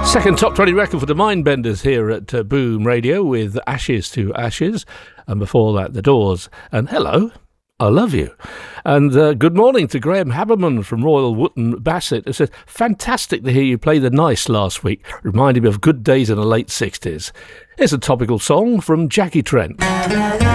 Second top 20 record for the Mindbenders here at Boom Radio with Ashes to Ashes, and before that The Doors and Hello, I Love You. And good morning to Graham Haberman from Royal Wootton Bassett, who says, fantastic to hear you play the Nice last week, reminded me of good days in the late 60s. Here's a topical song from Jackie Trent.